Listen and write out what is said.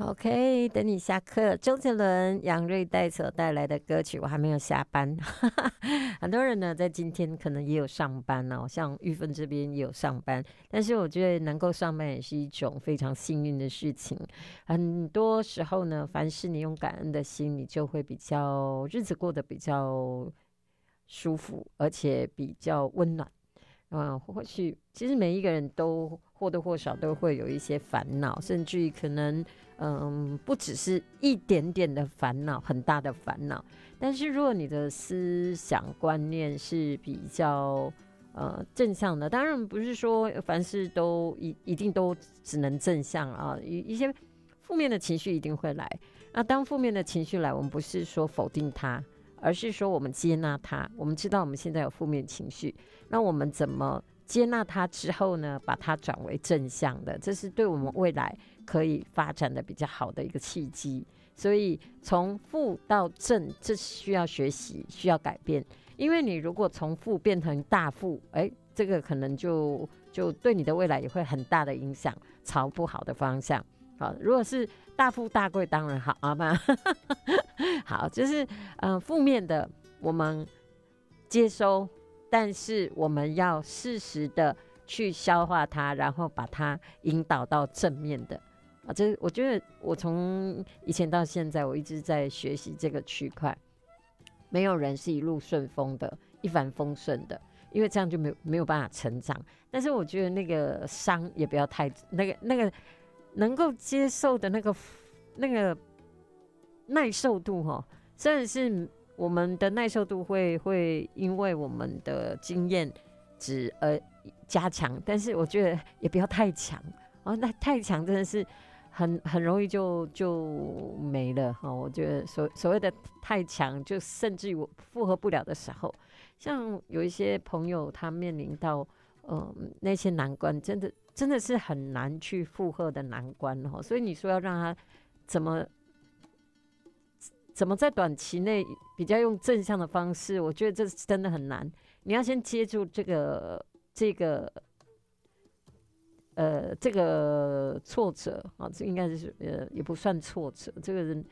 OK，等你下课。周杰伦、杨瑞代所带来的歌曲，我还没有下班。很多人呢，在今天可能也有上班哦，像玉芬这边也有上班，但是我觉得能够上班也是一种非常幸运的事情。很多时候呢，凡是你用感恩的心，你就会比较日子过得比较舒服，而且比较温暖。或许其实每一个人都或多或少都会有一些烦恼，甚至于可能不只是一点点的烦恼，很大的烦恼。但是如果你的思想观念是比较正向的，当然不是说凡事都一定都只能正向啊，一些负面的情绪一定会来。那当负面的情绪来，我们不是说否定它，而是说我们接纳它。我们知道我们现在有负面情绪，那我们怎么接纳它之后呢？把它转为正向的，这是对我们未来可以发展的比较好的一个契机。所以从负到正，这需要学习，需要改变。因为你如果从负变成大负，这个可能就对你的未来也会很大的影响，朝不好的方向。好，如果是大富大贵，当然好啊嘛。好，就是负面的我们接收，但是我们要适时的去消化它，然后把它引导到正面的。这我觉得我从以前到现在，我一直在学习这个区块。没有人是一路顺风的，一帆风顺的，因为这样就没有办法成长。但是我觉得那个伤也不要太那个能够接受的那个耐受度哈，虽然是我们的耐受度会因为我们的经验值而加强，但是我觉得也不要太强哦，那太强真的是很容易就没了哈。我觉得所谓的太强，就甚至于我负荷不了的时候，像有一些朋友他面临到那些难关，真的是很难去负荷的难关哈。所以你说要让他怎么在短期内比较用正向的方式，我觉得这真的很难。你要先接住这个挫折啊，这应该是也不算挫折，这个人